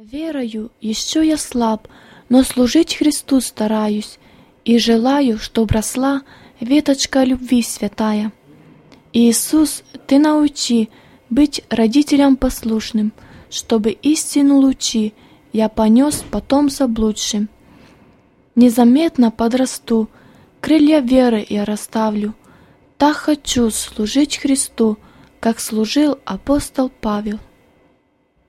Верою еще я слаб, но служить Христу стараюсь, и желаю, чтоб росла веточка любви святая. Иисус, Ты научи быть родителям послушным, чтобы истину лучи я понес потом заблудшим. Незаметно подрасту, крылья веры я расставлю, так хочу служить Христу, как служил апостол Павел.